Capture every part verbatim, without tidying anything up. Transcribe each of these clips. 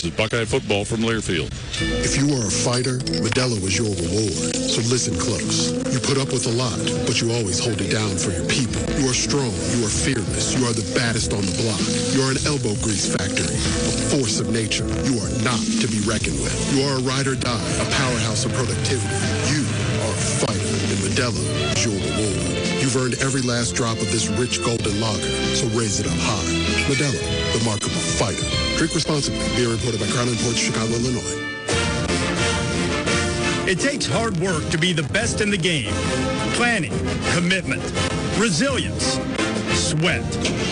This is Buckeye football from Learfield. If you are a fighter, Modelo is your reward. So listen close. You put up with a lot, but you always hold it down for your people. You are strong. You are fearless. You are the baddest on the block. You are an elbow grease factory, a force of nature. You are not to be reckoned with. You are a ride or die, a powerhouse of productivity. You are a fighter, and Modelo is your reward. You've earned every last drop of this rich golden lager, so raise it up high. Modelo, the mark of a fighter. Drink responsibly. Beer imported by Crown Imports, Chicago, Illinois. It takes hard work to be the best in the game. Planning, commitment, resilience, sweat.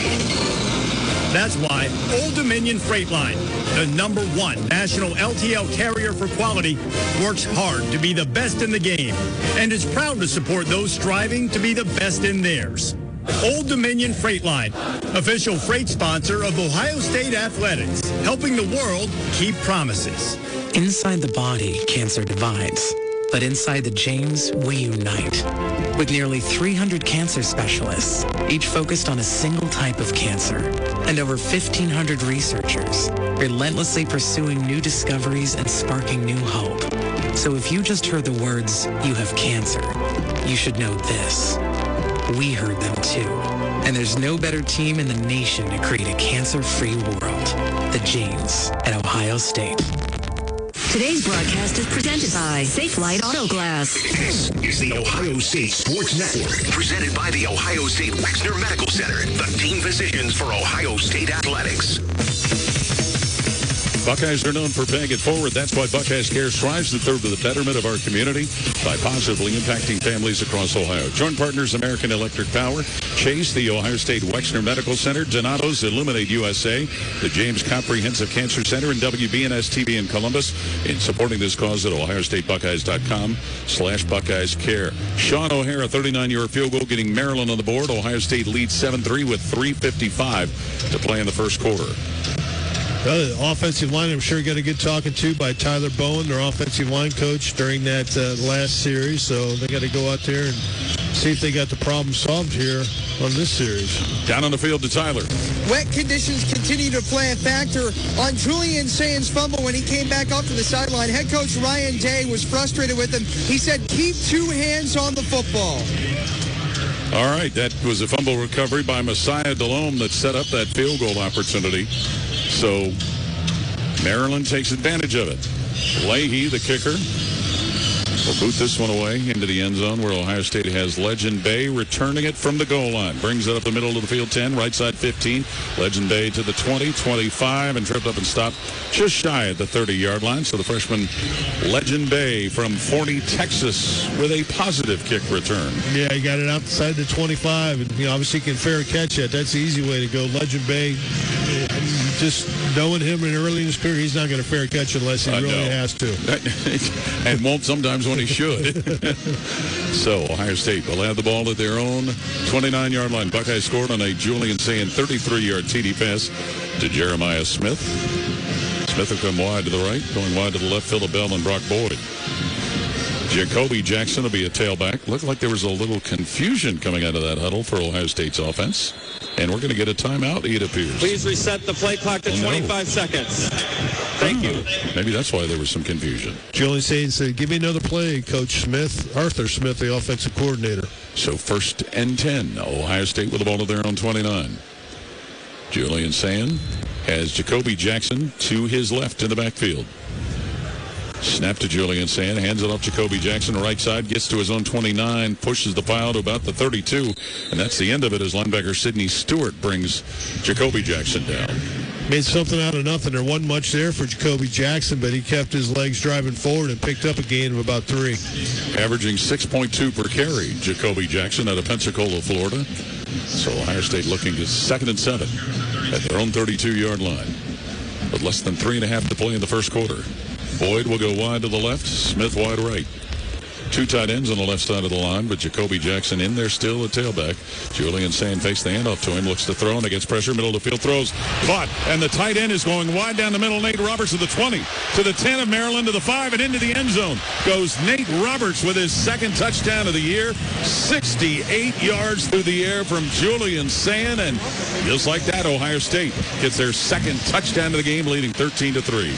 That's why Old Dominion Freight Line, the number one national L T L carrier for quality, works hard to be the best in the game and is proud to support those striving to be the best in theirs. Old Dominion Freight Line, official freight sponsor of Ohio State Athletics, helping the world keep promises. Inside the body, cancer divides. But inside the James, we unite. With nearly three hundred cancer specialists, each focused on a single type of cancer, and over fifteen hundred researchers, relentlessly pursuing new discoveries and sparking new hope. So if you just heard the words, "you have cancer," you should know this. We heard them too. And there's no better team in the nation to create a cancer-free world. The James at Ohio State. Today's broadcast is presented by Safe Light Auto Glass. This is the Ohio State Sports Network, presented by the Ohio State Wexner Medical Center, the team physicians for Ohio State Athletics. Buckeyes are known for paying it forward. That's why Buckeyes Care strives to serve to the betterment of our community by positively impacting families across Ohio. Joint partners American Electric Power, Chase, the Ohio State Wexner Medical Center, Donato's Illuminate U S A, the James Comprehensive Cancer Center, and W B N S T V in Columbus in supporting this cause at ohio state buckeyes dot com slash Buckeyes Care. Sean O'Hara, thirty-nine-yard field goal, getting Maryland on the board. Ohio State leads seven three with three fifty-five to play in the first quarter. Well, the offensive line, I'm sure, got a good talking to by Tyler Bowen, their offensive line coach, during that uh, last series. So they got to go out there and see if they got the problem solved here on this series. Down on the field to Tyler. Wet conditions continue to play a factor on Julian Sayen's fumble when he came back up to the sideline. Head coach Ryan Day was frustrated with him. He said, keep two hands on the football. All right, that was a fumble recovery by Messiah Delhomme that set up that field goal opportunity. So Maryland takes advantage of it. Leahy, the kicker, will boot this one away into the end zone where Ohio State has Legend Bay returning it from the goal line. Brings it up the middle of the field, ten, right side fifteen. Legend Bay to the twenty, twenty-five, and tripped up and stopped just shy at the thirty-yard line. So the freshman Legend Bay from Forney, Texas, with a positive kick return. Yeah, he got it outside the twenty-five, and you know, obviously he can fair catch it. That's the easy way to go. Legend Bay, just knowing him in early in his career, he's not going to fair catch unless he I really know. has to. And won't sometimes when he should. So Ohio State will have the ball at their own twenty-nine-yard line. Buckeyes scored on a Julian Sayen thirty-three-yard T D pass to Jeremiah Smith. Smith will come wide to the right, going wide to the left, Phillip Bell and Brock Boyd. Jacoby Jackson will be a tailback. Looked like there was a little confusion coming out of that huddle for Ohio State's offense. And we're going to get a timeout, it appears. Please reset the play clock to twenty-five seconds. Thank you. Maybe that's why there was some confusion. Julian Sayen said, give me another play, Coach Smith. Arthur Smith, the offensive coordinator. So first and ten. Ohio State with the ball at their own twenty-nine. Julian Sayen has Jacoby Jackson to his left in the backfield. Snap to Julian Sayen, hands it off Jacoby Jackson, right side, gets to his own twenty-nine, pushes the pile to about the thirty-two, and that's the end of it as linebacker Sidney Stewart brings Jacoby Jackson down. Made something out of nothing. There wasn't much there for Jacoby Jackson, but he kept his legs driving forward and picked up a gain of about three. Averaging six point two per carry, Jacoby Jackson out of Pensacola, Florida. So Ohio State looking to second and seven at their own thirty-two-yard line. With less than three and a half to play in the first quarter. Boyd will go wide to the left, Smith wide right. Two tight ends on the left side of the line, but Jacoby Jackson in there still at tailback. Julian Sayen fakes the handoff to him, looks to throw, and against pressure, middle of the field, throws, caught, and the tight end is going wide down the middle. Nate Roberts to the twenty, to the ten of Maryland, to the five, and into the end zone goes Nate Roberts with his second touchdown of the year. sixty-eight yards through the air from Julian Sayen, and just like that, Ohio State gets their second touchdown of the game, leading thirteen to three.